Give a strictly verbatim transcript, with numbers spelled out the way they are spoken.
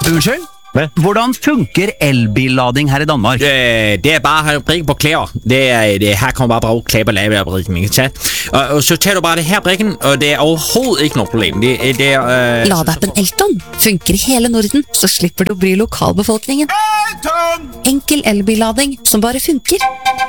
Unnskyld? Hvad? Hvordan funker elbillading her i Danmark? Øh, det er bare at prikke på klæder. Det er, det, her kommer bare bruge klæber lave af brikken, ikke sant? Og, og så tager du bare det her brikken, og det er overhovedet ikke noe problem. Det, det er... Øh, Ladeappen Elton funker i hele Norden, så slipper du å bry lokalbefolkningen. Enkel elbillading som bare funker.